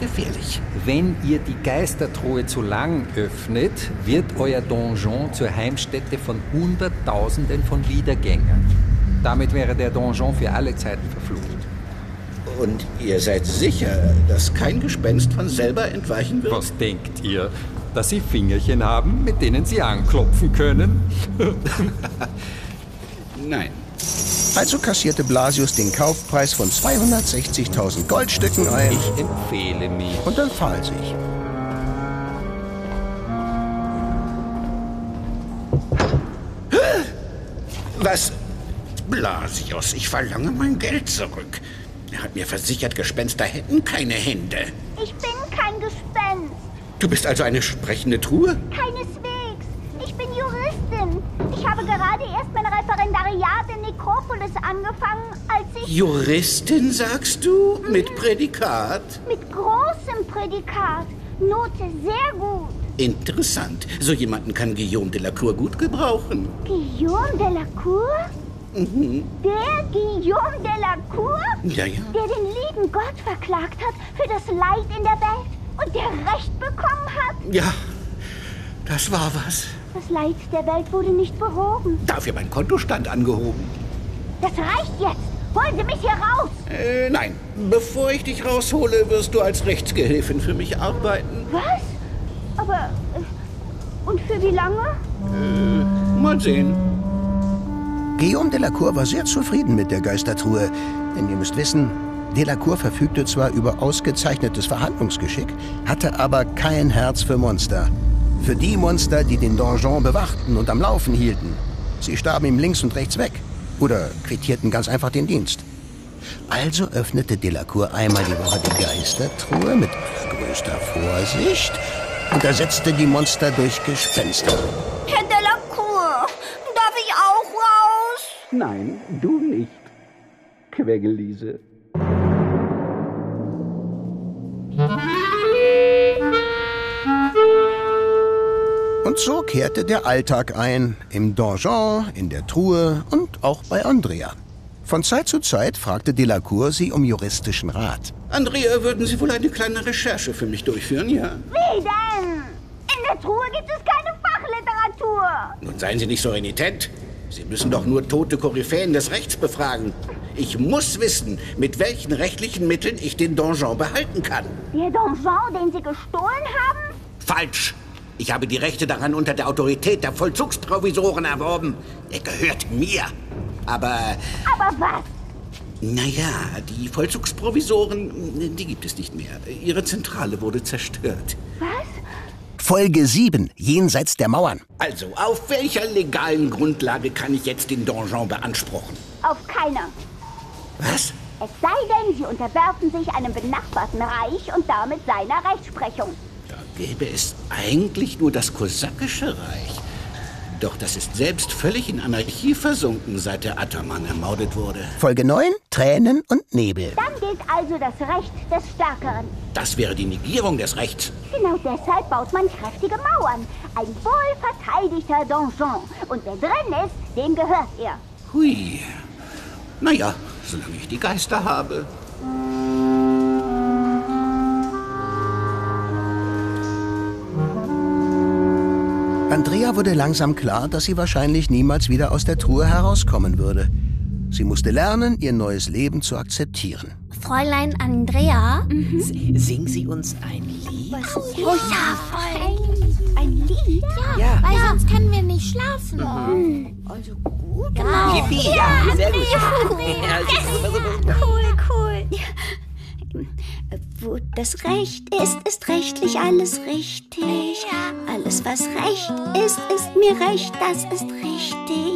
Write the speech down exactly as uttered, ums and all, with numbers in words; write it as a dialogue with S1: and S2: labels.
S1: gefährlich.
S2: Wenn ihr die Geistertruhe zu lang öffnet, wird euer Donjon zur Heimstätte von Hunderttausenden von Wiedergängern. Damit wäre der Donjon für alle Zeiten verflucht.
S1: Und ihr seid sicher, dass kein Gespenst von selber entweichen wird?
S2: Was denkt ihr? Dass sie Fingerchen haben, mit denen sie anklopfen können?
S1: Nein.
S3: Also kassierte Blasius den Kaufpreis von zweihundertsechzigtausend Goldstücken ein.
S2: Ich empfehle mich.
S3: Und dann fahl sich.
S1: Was? Blasius, ich verlange mein Geld zurück. Er hat mir versichert, Gespenster hätten keine Hände.
S4: Ich bin kein Gespenst.
S1: Du bist also eine sprechende Truhe?
S4: Keineswegs. Ich bin Juristin. Ich habe gerade erst mein Referendariat in Nekropolis angefangen, als ich...
S1: Juristin, sagst du?
S4: Mhm.
S1: Mit Prädikat?
S4: Mit großem Prädikat. Note sehr gut.
S1: Interessant. So jemanden kann Guillaume de la Cour gut gebrauchen.
S4: Guillaume de la Cour?
S1: Mhm.
S4: Der Guillaume de la Cour?
S1: Ja, ja.
S4: Der den lieben Gott verklagt hat für das Leid in der Welt und der Recht bekommen hat?
S1: Ja, das war was.
S4: Das Leid der Welt wurde nicht behoben.
S1: Dafür mein Kontostand angehoben.
S4: Das reicht jetzt. Holen Sie mich hier raus.
S1: Äh, nein. Bevor ich dich raushole, wirst du als Rechtsgehilfin für mich arbeiten.
S4: Was? Aber... Äh, und für wie lange?
S1: Äh, mal sehen.
S3: Guillaume de la Cour war sehr zufrieden mit der Geistertruhe. Denn ihr müsst wissen, de la Cour verfügte zwar über ausgezeichnetes Verhandlungsgeschick, hatte aber kein Herz für Monster. Für die Monster, die den Donjon bewachten und am Laufen hielten. Sie starben ihm links und rechts weg. Oder quittierten ganz einfach den Dienst. Also öffnete de la Cour einmal die Woche die Geistertruhe mit allergrößter Vorsicht und ersetzte die Monster durch Gespenster.
S4: Herr de la Cour, darf ich auch raus?
S1: Nein, du nicht. Quengelliese.
S3: Und so kehrte der Alltag ein, im Donjon, in der Truhe und auch bei Andrea. Von Zeit zu Zeit fragte de la Cour sie um juristischen Rat.
S1: Andrea, würden Sie wohl eine kleine Recherche für mich durchführen, ja?
S4: Wie denn? In der Truhe gibt es keine Fachliteratur.
S1: Nun seien Sie nicht so renitent. Sie müssen doch nur tote Koryphäen des Rechts befragen. Ich muss wissen, mit welchen rechtlichen Mitteln ich den Donjon behalten kann.
S4: Der Donjon, den Sie gestohlen haben?
S1: Falsch! Ich habe die Rechte daran unter der Autorität der Vollzugsprovisoren erworben. Er gehört mir. Aber...
S4: Aber was?
S1: Naja, die Vollzugsprovisoren, die gibt es nicht mehr. Ihre Zentrale wurde zerstört.
S4: Was?
S3: Folge sieben, jenseits der Mauern.
S1: Also, auf welcher legalen Grundlage kann ich jetzt den Donjon beanspruchen?
S4: Auf keiner.
S1: Was?
S4: Es sei denn, Sie unterwerfen sich einem benachbarten Reich und damit seiner Rechtsprechung.
S1: Da gäbe es eigentlich nur das kosakische Reich. Doch das ist selbst völlig in Anarchie versunken, seit der Ataman ermordet wurde.
S3: Folge neun, Tränen und Nebel.
S4: Dann gilt also das Recht des Stärkeren.
S1: Das wäre die Negierung des Rechts.
S4: Genau deshalb baut man kräftige Mauern. Ein wohl verteidigter Donjon. Und wer drin ist, dem gehört er.
S1: Hui. Naja, solange ich die Geister habe.
S3: Andrea wurde langsam klar, dass sie wahrscheinlich niemals wieder aus der Truhe herauskommen würde. Sie musste lernen, ihr neues Leben zu akzeptieren.
S5: Fräulein Andrea?
S6: Mhm. Singen Sie uns ein Lied?
S5: Oh ja, voll. Ein Lied? Ja,
S6: ja.
S5: weil ja. sonst können wir nicht schlafen.
S6: Mhm. Also gut.
S5: Genau.
S6: Yippie, ja, ja, sehr gut.
S5: Ja,
S6: yes.
S5: Cool, cool. Wo das Recht ist, ist rechtlich alles richtig. Alles, was recht ist, ist mir recht, das ist richtig.